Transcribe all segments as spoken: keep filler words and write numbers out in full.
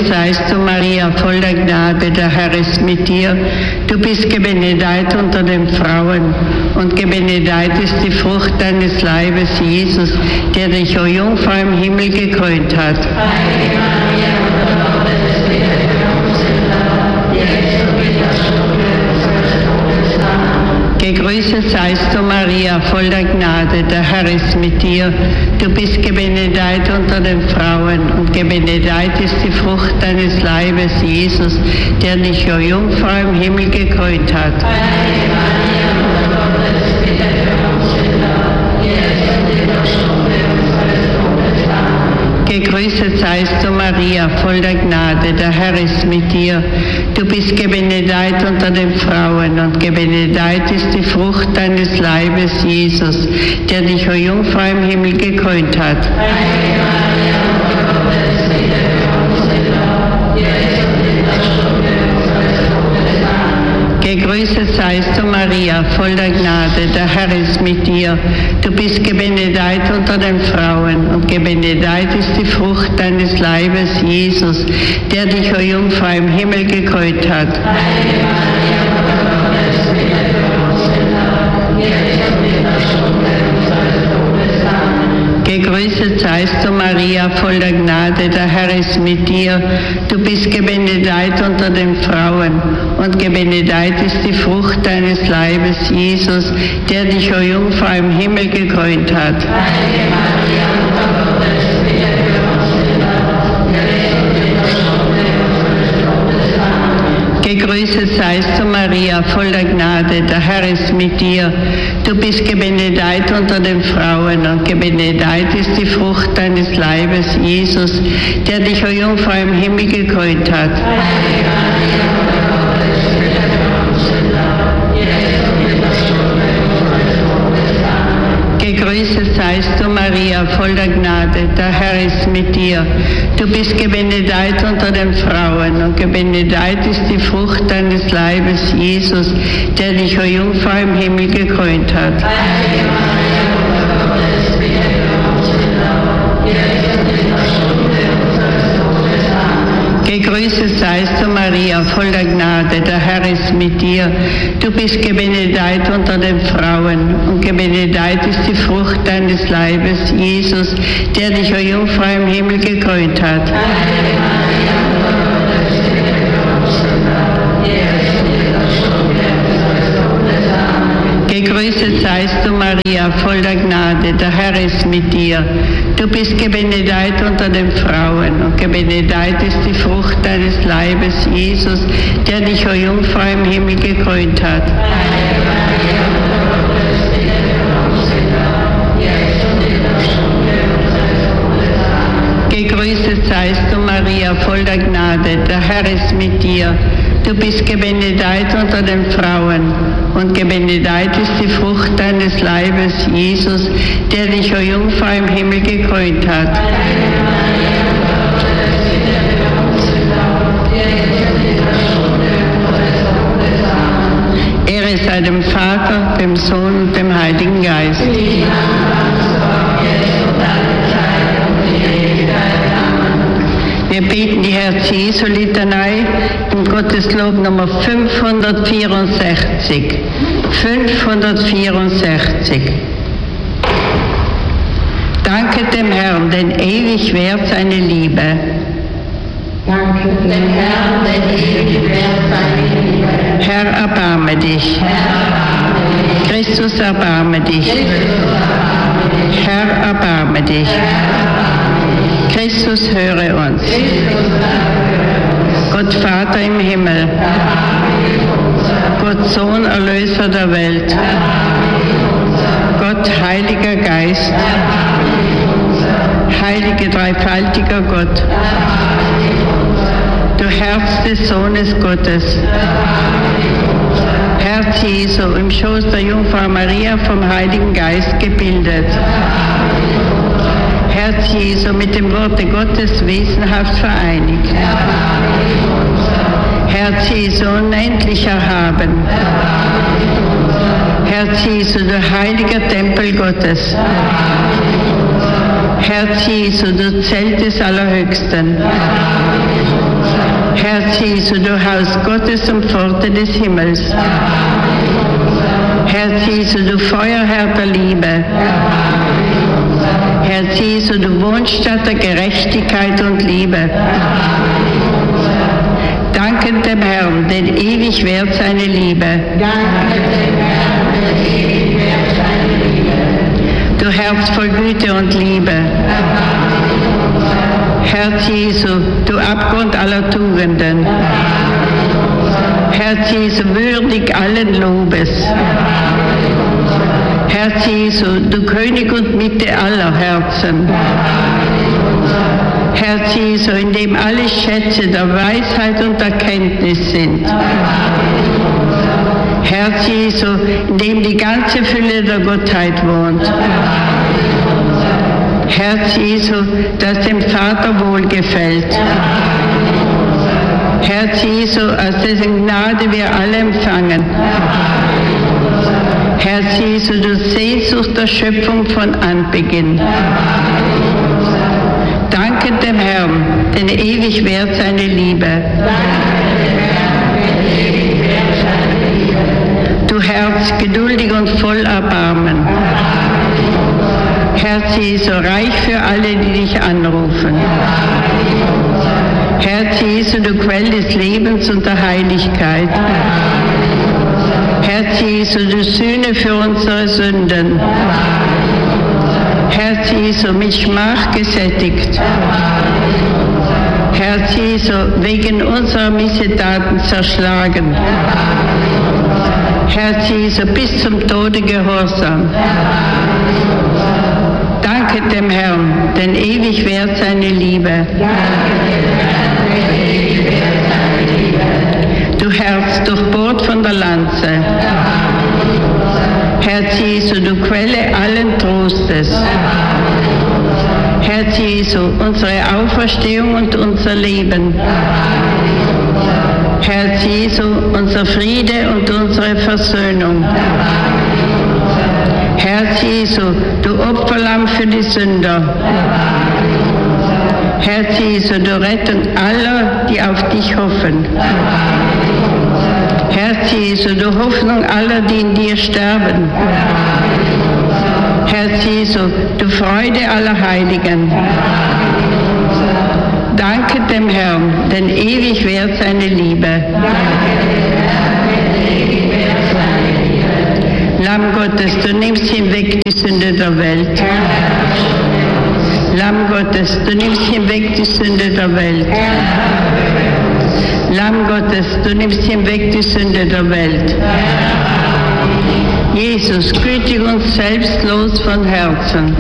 seist du, Maria, voller Gnade, der Herr ist mit dir. Du bist gebenedeit unter den Frauen und gebenedeit ist die Frucht deines Leibes, Jesus, der dich, o Jungfrau, im Himmel gekrönt hat. Heilige Maria, Mutter Gottes, bitte für uns Sünder, jetzt und in der Stunde unseres Todes. Amen. Gegrüßet seist du, Maria, voller Gnade, der Herr ist mit dir. Du bist gebenedeit unter den Frauen und gebenedeit ist die Frucht deines Leibes, Jesus, der dich, o Jungfrau, im Himmel gekrönt hat. Heilige Maria, Mutter Gottes, bitte für uns Sünder, jetzt und in der Stunde unseres Todes. Amen. Gegrüßet seist du, Maria, voller Gnade, der Herr ist mit dir. Du bist gebenedeit unter den Frauen und gebenedeit ist die Frucht deines Leibes, Jesus, der dich, o Jungfrau, im Himmel gekrönt hat. Heilige Maria, Mutter Gottes, bitte für uns Sünder, jetzt und in der Stunde unseres Todes. Amen. Gegrüßet seist du, Maria, voller Gnade, der Herr ist mit dir. Du bist gebenedeit unter den Frauen und gebenedeit ist die Frucht deines Leibes, Jesus, der dich, o Jungfrau, im Himmel gekrönt hat. Heilige Maria, Mutter Gottes, bitte für uns Sünder, jetzt und in der Stunde unseres Todes. Amen. Gegrüßet seist du, Maria, voller Gnade, der Herr ist mit dir. Du bist gebenedeit unter den Frauen und gebenedeit ist die Frucht deines Leibes, Jesus, der dich, o Jungfrau, im Himmel gekrönt hat. Heilige Maria, Mutter Gottes, bitte für uns Sünder, jetzt und in der Stunde unseres Todes. Amen. Gegrüßet seist du, Maria, voller Gnade, der Herr ist mit dir. Du bist gebenedeit unter den Frauen und gebenedeit ist die Frucht deines Leibes, Jesus, der dich, o Jungfrau, im Himmel gekrönt hat. Heilige Maria, Mutter Gottes, bitte für uns Sünder, jetzt und in der Stunde unseres Todes. Amen. Gegrüßet seist du, Maria, voller Gnade, der Herr ist mit dir. Du bist gebenedeit unter den Frauen und gebenedeit ist die Frucht deines Leibes, Jesus, der dich, o Jungfrau, im Himmel gekrönt hat. Heilige Maria, Mutter Gottes, bitte für uns Sünder, jetzt und in der Stunde unseres Todes. Amen. Gegrüßet seist du, Maria, voller Gnade, der Herr ist mit dir. Du bist gebenedeit unter den Frauen und gebenedeit ist die Frucht deines Leibes, Jesus, der dich, o Jungfrau, im Himmel gekrönt hat. Heilige Maria, Mutter Gottes, bitte für uns Sünder, jetzt und in der Stunde unseres Todes. Amen. Gegrüßet seist du, Maria, voller Gnade, der Herr ist mit dir. Du bist gebenedeit unter den Frauen und gebenedeit ist die Frucht deines Leibes, Jesus, der dich, o Jungfrau, im Himmel gekrönt hat. Heilige Maria, Mutter Gottes, bitte für uns Sünder, jetzt und in der Stunde unseres Todes. Amen. Gegrüßet seist du, Maria, voller Gnade, der Herr ist mit dir. Du bist gebenedeit unter den Frauen und gebenedeit ist die Frucht deines Leibes, Jesus, der dich, o Jungfrau, im Himmel gekrönt hat. Heilige Maria, Mutter Gottes, bitte für uns Sünder, jetzt und in der Stunde unseres Todes. Amen. Ehre sei dem Vater, dem Sohn und dem Heiligen Geist. Wie im Anfang, so auch jetzt und alle Zeit und in Ewigkeit. Amen. Wir beten die Herz-Jesu-Litanei in Gotteslob Nummer fünfhundertvierundsechzig. fünfhundertvierundsechzig. Danket dem Herrn, denn ewig währt seine Liebe. Danke dem Herrn, denn ewig währt seine Liebe. Herr, erbarme dich. Herr, erbarme dich. Christus, erbarme dich. Christus, erbarme dich. Herr, erbarme dich. Herr, erbarme dich. Christus, höre uns. Christus, erhöre uns. Gott Vater im Himmel, Erbarme dich unser. Gott Sohn, Erlöser der Welt, Erbarme dich unser. Gott Heiliger Geist, Erbarme dich unser. heilige dreifaltiger Gott, Erbarme dich unser. du Herz des Sohnes Gottes, Erbarme dich unser. Herz Jesu, im Schoß der Jungfrau Maria vom Heiligen Geist gebildet, Erbarme dich unser. Herz Jesu mit dem Worte Gottes wesenhaft vereinigt, Erbarme dich unser. Herz Jesu unendlich erhaben, Erbarme dich unser. Herz Jesu, du heiliger Tempel Gottes, Erbarme dich unser. Herz Jesu, du Zelt des Allerhöchsten. Herz Jesu, du Haus Gottes und Pforte des Himmels. Herz Jesu, du Feuerherd der Liebe. Herz Jesu, du Wohnstatt der Gerechtigkeit und Liebe. Danket dem Herrn, denn ewig währt seine Liebe. Du Herz voll Güte und Liebe. Herz Jesu, du Abgrund aller Tugenden. Herz Jesu, würdig allen Lobes. Herz Jesu, du König und Mitte aller Herzen. Herz Jesu, in dem alle Schätze der Weisheit und Erkenntnis sind. Herz Jesu, in dem die ganze Fülle der Gottheit wohnt. Herz Jesu, das dem Vater wohlgefällt. Herz Jesu, aus dessen Gnade wir alle empfangen. Herz Jesu, du Sehnsucht der Schöpfung von Anbeginn. Danket dem Herrn, denn ewig währt seine Liebe. Du Herz, geduldig und voll Erbarmen. Herz Jesu, reich für alle, die dich anrufen. Herz Jesu, du Quell des Lebens und der Heiligkeit. Herz Jesu, du Sühne für unsere Sünden. Herz Jesu, mit Schmach gesättigt. Herz Jesu, wegen unserer Missetaten zerschlagen. Herz Jesu, bis zum Tode gehorsam. Danket dem Herrn, denn ewig währt seine Liebe. Du Herz, durchbohrt von der Lanze. Herz Jesu, du Quelle allen Trostes. Herz Jesu, unsere Auferstehung und unser Leben. Herz Jesu, unser Friede und unsere Versöhnung. Herz Jesu, du Opferlamm für die Sünder. Herz Jesu, du Rettung aller, die auf dich hoffen. Herz Jesu, du Hoffnung aller, die in dir sterben. Herz Jesu, du Freude aller Heiligen. Danket dem Herrn, denn ewig währt seine Liebe. Lamm Gottes, du nimmst hinweg die Sünde der Welt. Lamm Gottes, du nimmst hinweg die Sünde der Welt. Lamm Gottes, du nimmst hinweg die Sünde der Welt. Jesus, gütig und selbstlos von Herzen.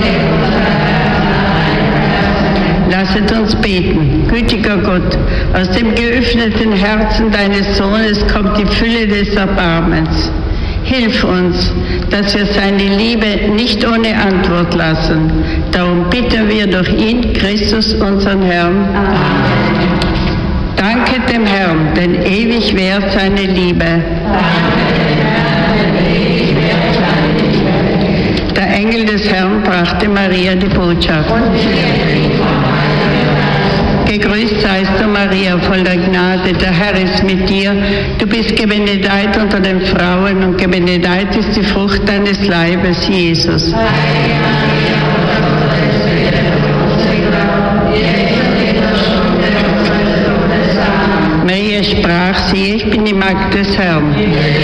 Lasset uns beten. Gütiger Gott, aus dem geöffneten Herzen deines Sohnes kommt die Fülle des Erbarmens. Hilf uns, dass wir seine Liebe nicht ohne Antwort lassen. Darum bitten wir durch ihn, Christus, unseren Herrn. Amen. Danket dem Herrn, denn ewig währt seine Liebe. Der Engel des Herrn brachte Maria die Botschaft. Gegrüßt seist du, Maria, voller Gnade, der Herr ist mit dir. Du bist gebenedeit unter den Frauen und gebenedeit ist die Frucht deines Leibes, Jesus. Maria sprach, siehe, ich bin die Magd des Herrn.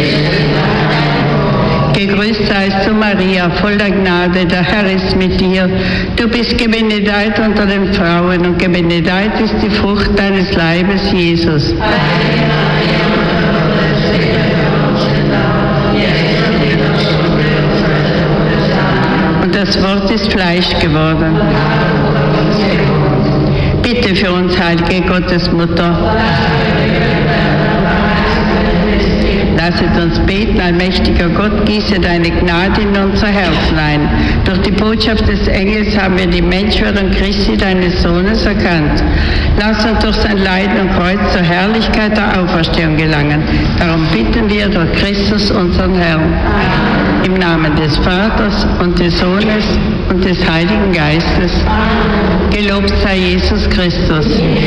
Gegrüßt seist du, Maria, voller Gnade, der Herr ist mit dir. Du bist gebenedeit unter den Frauen und gebenedeit ist die Frucht deines Leibes, Jesus. Und das Wort ist Fleisch geworden. Bitte für uns, heilige Gottesmutter. Lasset uns beten, allmächtiger Gott, gieße deine Gnade in unser Herzen ein. Durch die Botschaft des Engels haben wir die Menschwerdung Christi, deines Sohnes, erkannt. Lass uns durch sein Leiden und Kreuz zur Herrlichkeit der Auferstehung gelangen. Darum bitten wir durch Christus, unseren Herrn. Amen. Im Namen des Vaters und des Sohnes und des Heiligen Geistes. Gelobt sei Jesus Christus.